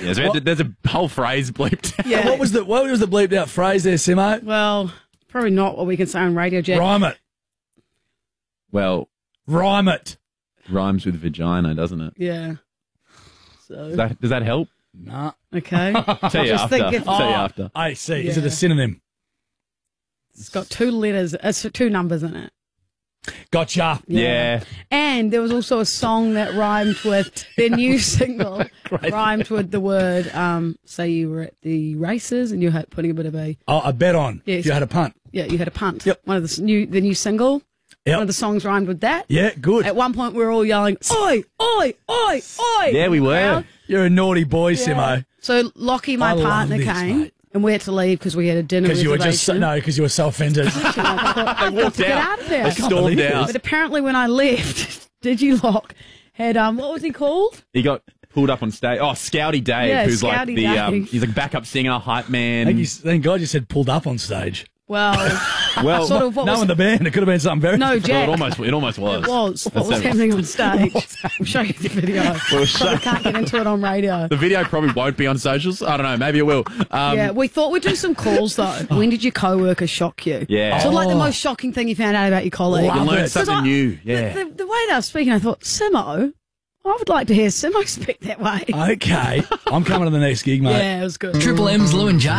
Yeah, so there's a whole phrase bleeped. Yeah. What was the bleeped out phrase there, Simo? Well, probably not what we can say on radio, Jack. Rhyme it. Well, Rhyme it. rhymes with vagina, doesn't it? Yeah. So, Does that help? Nah. okay. Tell you Just after. think if- Tell you after. I see. Is Yeah. it a synonym? It's got 2 letters, it's 2 numbers in it. Gotcha. Yeah. And there was also a song that rhymed with their new single, rhymed with the word, say you were at the races and you were putting a bit of a, Oh, I bet on. Yes. You had a punt. yeah, you had a punt. Yep. One of the new single, Yep. one of the songs rhymed with that. Yeah, good. At one point we were all yelling, oi, oi, oi, oi. Yeah, we in the were. crowd. You're a naughty boy, Simo. So Lockie, my I love partner, this, came mate. and we had to leave because we had a dinner Because you reservation. were because you were so offended. I've got to get out of here. They stormed believe this. out. But apparently when I left, Digilock had, what was he called? He got pulled up on stage. Oh, Scouty Dave, Yeah, who's like Scouty the Dave. he's like backup singer, hype man. Thank God you said pulled up on stage. Well, Well, sort of what No, was in the band. It could have been something very No, well, Jack. it almost was. It was. What That's was it. happening on stage? We'll show you the video. We'll But we can't get into it on radio. The video probably won't be on socials. I don't know. Maybe it will. Yeah, we thought we'd do some calls though. When did your co-worker shock you? Yeah. So like the Oh. most shocking thing you found out about your colleague. Love You learn it. Because something new. Yeah. The way they were speaking, I thought, Simo, I would like to hear Simo speak that way. Okay. I'm coming to the next gig, mate. Yeah, it was good. Triple M's Lou and Jar.